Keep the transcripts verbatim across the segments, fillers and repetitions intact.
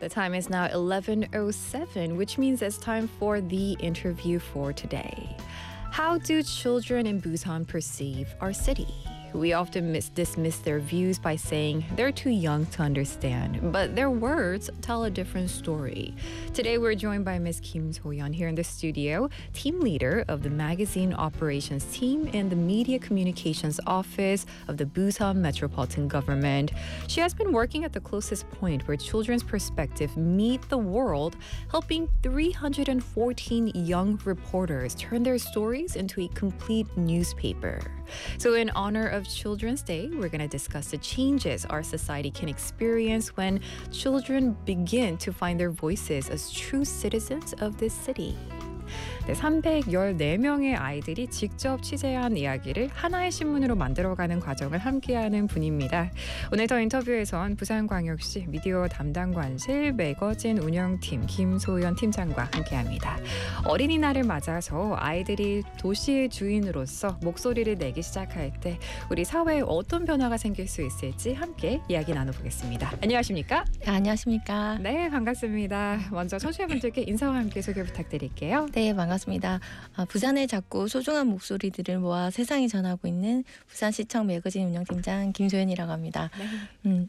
The time is now eleven oh seven, which means it's time for the interview for today. How do children in Busan perceive our city? We often mis- dismiss their views by saying they're too young to understand, but their words tell a different story. Today, we're joined by Miz Kim So-yeon here in the studio, team leader of the magazine operations team in the Media Communications Office of the Busan Metropolitan Government. She has been working at the closest point where children's perspective meet the world, helping three hundred fourteen young reporters turn their stories into a complete newspaper. So in honor of Children's Day, we're going to discuss the changes our society can experience when children begin to find their voices as true citizens of this city. 네, 삼백십사 명의 아이들이 직접 취재한 이야기를 하나의 신문으로 만들어가는 과정을 함께하는 분입니다. 오늘 더 인터뷰에선 부산광역시 미디어 담당관실 매거진 운영팀 김소연 팀장과 함께합니다. 어린이날을 맞아서 아이들이 도시의 주인으로서 목소리를 내기 시작할 때 우리 사회에 어떤 변화가 생길 수 있을지 함께 이야기 나눠보겠습니다. 안녕하십니까? 네, 안녕하십니까? 네, 반갑습니다. 먼저 청취자분들께 인사와 함께 소개 부탁드릴게요. 네, 반갑습니다. 아, 부산의 작고 소중한 목소리들을 모아 세상에 전하고 있는 부산시청 매거진 운영팀장 김소연이라고 합니다. 네. 음,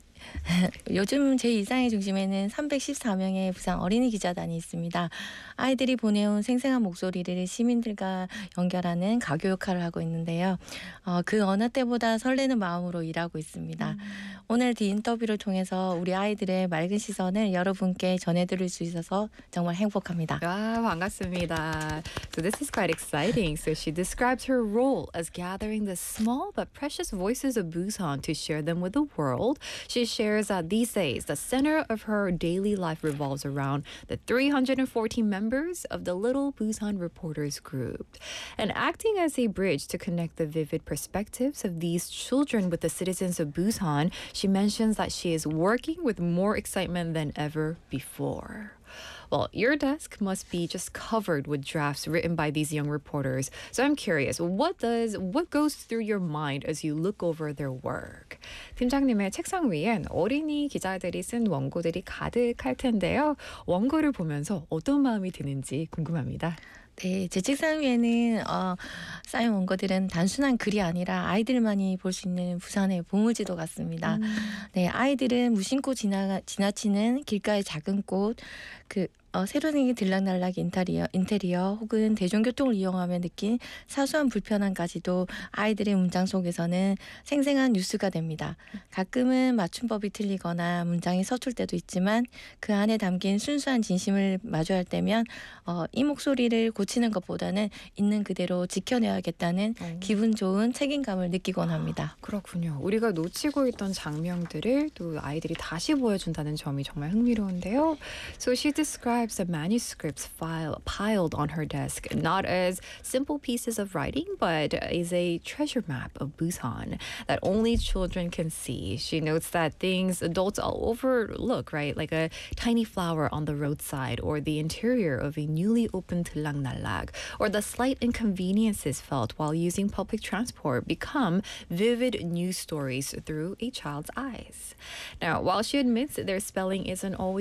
요즘 제 일상의 중심에는 삼백십사 명의 부산 어린이 기자단이 있습니다. 아이들이 보내온 생생한 목소리를 시민들과 연결하는 가교 역할을 하고 있는데요. 어, 그 어느 때보다 설레는 마음으로 일하고 있습니다. 음. 오늘 이 인터뷰를 통해서 우리 아이들의 맑은 시선을 여러분께 전해드릴 수 있어서 정말 행복합니다. 와, 반갑습니다. So this is quite exciting. So she describes her role as gathering the small but precious voices of Busan to share them with the world. She shares that these days the center of her daily life revolves around the three hundred fourteen members of the Little Busan Reporters Group. And acting as a bridge to connect the vivid perspectives of these children with the citizens of Busan, she mentions that she is working with more excitement than ever before. Well, your desk must be just covered with drafts written by these young reporters. So I'm curious, what does what goes through your mind as you look over their work? 팀장님의 책상 위엔 어린이 기자들이 쓴 원고들이 가득할 텐데요. 원고를 보면서 어떤 마음이 드는지 궁금합니다. 네, 제 책상 위에는 어, 쌓인 원고들은 단순한 글이 아니라 아이들만이 볼 수 있는 부산의 보물지도 같습니다. 음. 네, 아이들은 무심코 지나, 지나치는 길가의 작은 꽃, 그 어, 새로생긴 들락날락 인테리어, 인테리어 혹은 대중교통을 이용하며 느낀 사소한 불편함까지도 아이들의 문장 속에서는 생생한 뉴스가 됩니다. 가끔은 맞춤법이 틀리거나 문장이 서툴 때도 있지만 그 안에 담긴 순수한 진심을 마주할 때면 어, 이 목소리를 고치는 것보다는 있는 그대로 지켜내야겠다는 오. 기분 좋은 책임감을 느끼곤 합니다. 아, 그렇군요. 우리가 놓치고 있던 장면들을 또 아이들이 다시 보여준다는 점이 정말 흥미로운데요. So she describes the manuscripts file piled on her desk not as simple pieces of writing, but as a treasure map of Busan that only children can see. She notes that things adults all overlook, right? Like a tiny flower on the roadside or the interior of a newly opened Tullang or the slight inconveniences felt while using public transport become vivid news stories through a child's eyes. Now, while she admits their spelling isn't always